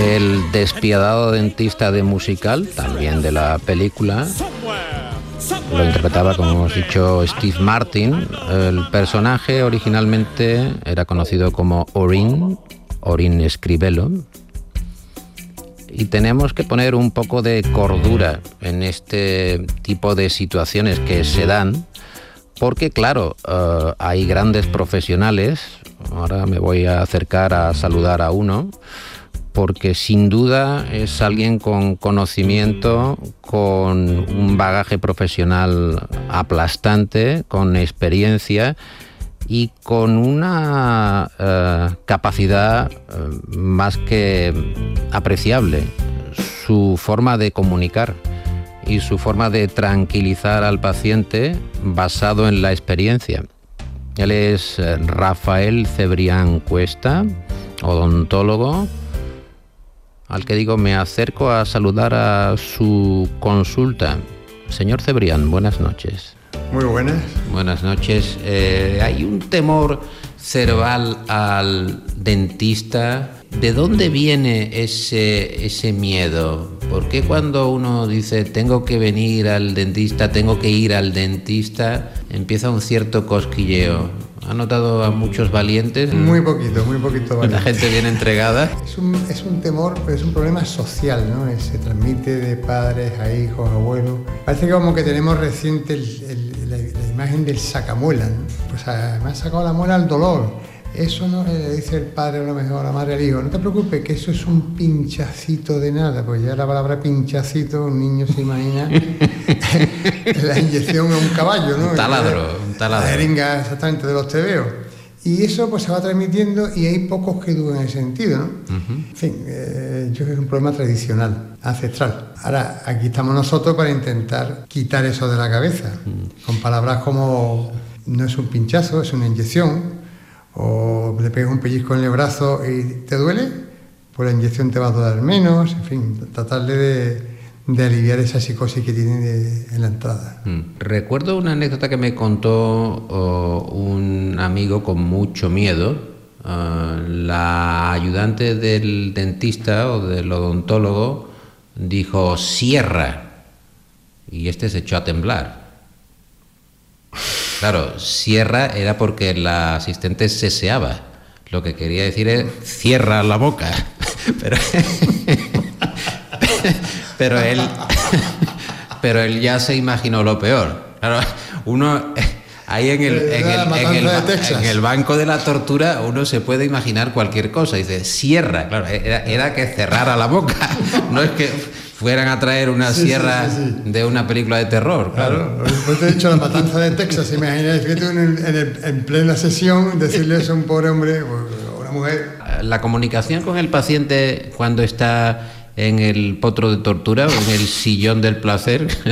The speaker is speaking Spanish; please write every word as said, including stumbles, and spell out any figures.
El despiadado dentista de musical, también de la película, lo interpretaba, como hemos dicho, Steve Martin. El personaje originalmente era conocido como Orin, Orin Scribello. Y tenemos que poner un poco de cordura en este tipo de situaciones que se dan, porque claro, uh, hay grandes profesionales. Ahora me voy a acercar a saludar a uno, porque sin duda es alguien con conocimiento, con un bagaje profesional aplastante, con experiencia y con una uh, capacidad uh, más que apreciable. Su forma de comunicar y su forma de tranquilizar al paciente basado en la experiencia. Él es Rafael Cebrián Cuesta, odontólogo, al que digo me acerco a saludar a su consulta. Señor Cebrián, buenas noches. Muy buenas. Buenas noches. Eh, hay un temor cerval al dentista. ¿De dónde viene ese, ese miedo? ¿Por qué cuando uno dice tengo que venir al dentista, tengo que ir al dentista, empieza un cierto cosquilleo? ¿Ha notado a muchos valientes? Muy poquito, muy poquito valiente. La gente bien entregada. Es un, es un temor, pero es un problema social, ¿no? Se transmite de padres a hijos, abuelos. Parece que como que tenemos reciente el, el, la, la imagen del sacamuela, ¿no? Pues a, me ha sacado la muela al dolor. Eso no le dice el padre a lo mejor, la madre al hijo. No te preocupes, que eso es un pinchacito de nada, porque ya la palabra pinchacito, un niño se imagina la inyección a un caballo, ¿no? Un taladro, un taladro. La jeringa exactamente de los tebeos. Y eso pues se va transmitiendo y hay pocos que dudan en ese sentido, ¿no? Uh-huh. En fin, eh, yo creo que es un problema tradicional, ancestral. Ahora, aquí estamos nosotros para intentar quitar eso de la cabeza, uh-huh. Con palabras como no es un pinchazo, es una inyección. O le pegas un pellizco en el brazo y te duele, pues la inyección te va a doler menos, en fin, tratarle de, de aliviar esa psicosis que tiene de, en la entrada. Mm. Recuerdo una anécdota que me contó oh, un amigo con mucho miedo. Uh, la ayudante del dentista o del odontólogo dijo cierra, y este se echó a temblar. Claro, cierra era porque la asistente seseaba. Lo que quería decir es cierra la boca. Pero, pero él pero él ya se imaginó lo peor. Claro, uno ahí en el, en el, en el, en el banco de la tortura uno se puede imaginar cualquier cosa. Dice, cierra. Claro, era, era que cerrara la boca. No es que fueran a traer una sí, sierra sí, sí, sí. de una película de terror. Claro, claro. Después te he dicho La Matanza de Texas. Imagina, fíjate en, el, en, el, en plena sesión decirle eso a un pobre hombre o a una mujer. La comunicación con el paciente cuando está en el potro de tortura o en el sillón del placer